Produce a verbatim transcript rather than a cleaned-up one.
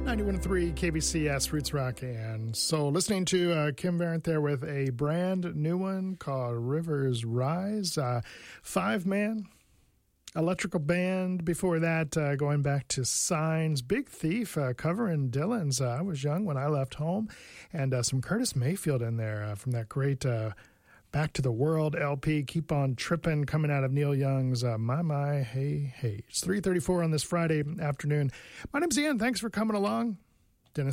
ninety-one point three K B C S Roots Rock. And so listening to uh, Kim Barrett there with a brand new one called Rivers Rise. Uh, five-man electrical band. Before that, uh, going back to Signs, Big Thief uh, covering Dylan's uh, I Was Young When I Left Home. And uh, some Curtis Mayfield in there uh, from that great uh, Back to the World L P, Keep on Trippin', coming out of Neil Young's uh, My My Hey Hey. It's three thirty-four on this Friday afternoon. My name's Ian. Thanks for coming along.